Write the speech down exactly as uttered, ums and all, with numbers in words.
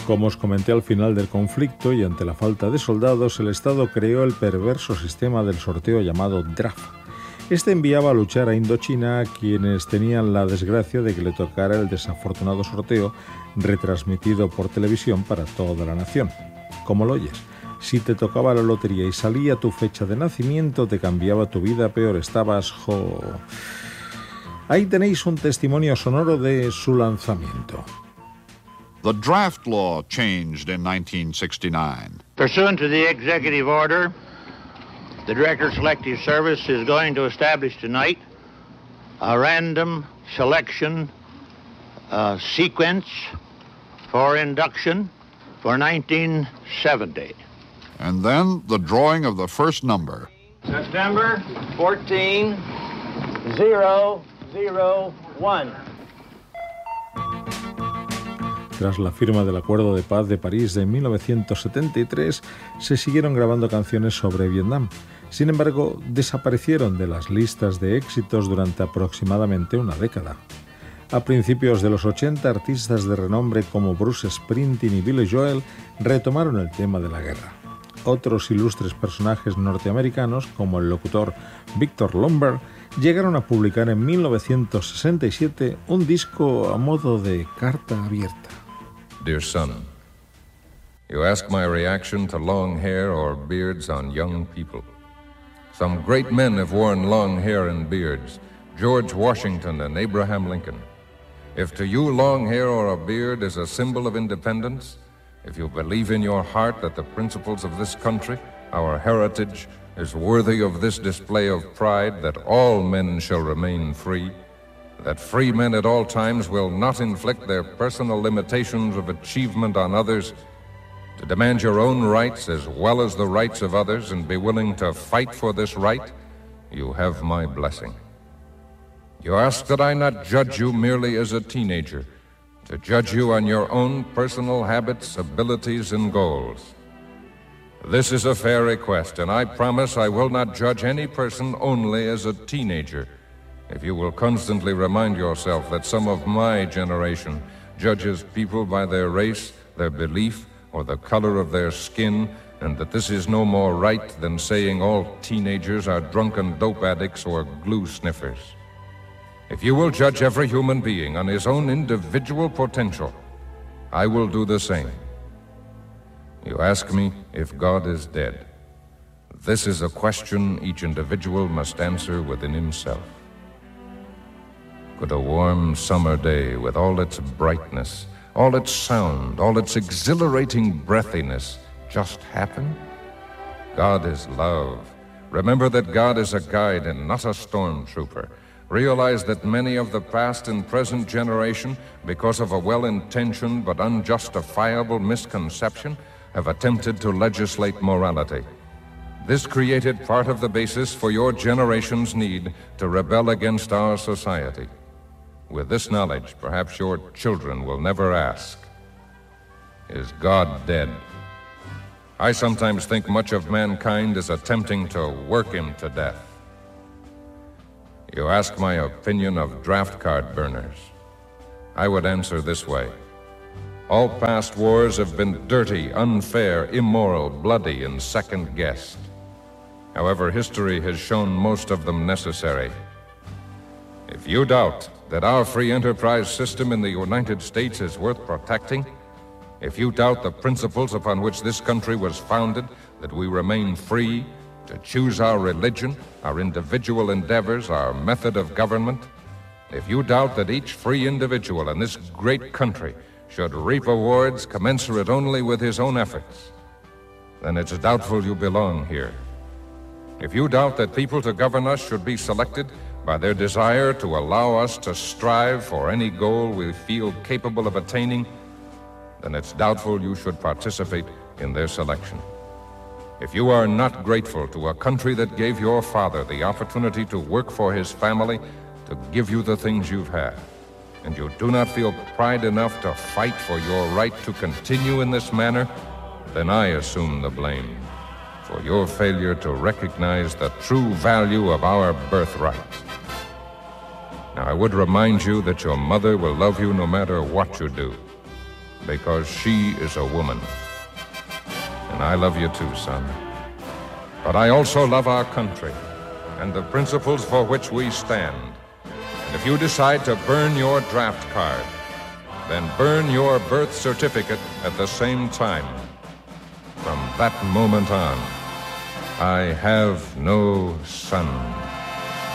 Como os comenté al final del conflicto y ante la falta de soldados, el Estado creó el perverso sistema del sorteo llamado draft. Este enviaba a luchar a Indochina a quienes tenían la desgracia de que le tocara el desafortunado sorteo retransmitido por televisión para toda la nación. Como lo oyes, si te tocaba la lotería y salía tu fecha de nacimiento, te cambiaba tu vida peor, estabas jo... Ahí tenéis un testimonio sonoro de su lanzamiento. The draft law changed in nineteen sixty-nine. Pursuant to the executive order, the Director of Selective Service is going to establish tonight a random selection uh, sequence for induction for nineteen seventy. And then the drawing of the first number. September fourteen, zero zero one. Tras la firma del Acuerdo de Paz de París de mil novecientos setenta y tres, se siguieron grabando canciones sobre Vietnam. Sin embargo, desaparecieron de las listas de éxitos durante aproximadamente una década. A principios de los ochenta, artistas de renombre como Bruce Springsteen y Billy Joel retomaron el tema de la guerra. Otros ilustres personajes norteamericanos, como el locutor Victor Lombard, llegaron a publicar en mil novecientos sesenta y siete un disco a modo de carta abierta. Dear son, you ask my reaction to long hair or beards on young people. Some great men have worn long hair and beards, George Washington and Abraham Lincoln. If to you long hair or a beard is a symbol of independence, if you believe in your heart that the principles of this country, our heritage, is worthy of this display of pride, that all men shall remain free, that free men at all times will not inflict their personal limitations of achievement on others, to demand your own rights as well as the rights of others and be willing to fight for this right, you have my blessing. You ask that I not judge you merely as a teenager, to judge you on your own personal habits, abilities, and goals. This is a fair request, and I promise I will not judge any person only as a teenager, if you will constantly remind yourself that some of my generation judges people by their race, their belief, or the color of their skin, and that this is no more right than saying all teenagers are drunken dope addicts or glue sniffers. If you will judge every human being on his own individual potential, I will do the same. You ask me if God is dead. This is a question each individual must answer within himself. Could a warm summer day with all its brightness, all its sound, all its exhilarating breathiness just happen? God is love. Remember that God is a guide and not a stormtrooper. Realize that many of the past and present generation, because of a well-intentioned but unjustifiable misconception, have attempted to legislate morality. This created part of the basis for your generation's need to rebel against our society. With this knowledge, perhaps your children will never ask, is God dead? I sometimes think much of mankind as attempting to work him to death. You ask my opinion of draft card burners. I would answer this way. All past wars have been dirty, unfair, immoral, bloody, and second-guessed. However, history has shown most of them necessary. If you doubt that our free enterprise system in the United States is worth protecting, if you doubt the principles upon which this country was founded, that we remain free to choose our religion, our individual endeavors, our method of government, if you doubt that each free individual in this great country should reap awards commensurate only with his own efforts, then it's doubtful you belong here. If you doubt that people to govern us should be selected by their desire to allow us to strive for any goal we feel capable of attaining, then it's doubtful you should participate in their selection. If you are not grateful to a country that gave your father the opportunity to work for his family, to give you the things you've had, and you do not feel pride enough to fight for your right to continue in this manner, then I assume the blame for your failure to recognize the true value of our birthright. Now, I would remind you that your mother will love you no matter what you do. because she is a woman. And I love you too, son. But I also love our country and the principles for which we stand. And if you decide to burn your draft card, then burn your birth certificate at the same time. From that moment on, I have no son.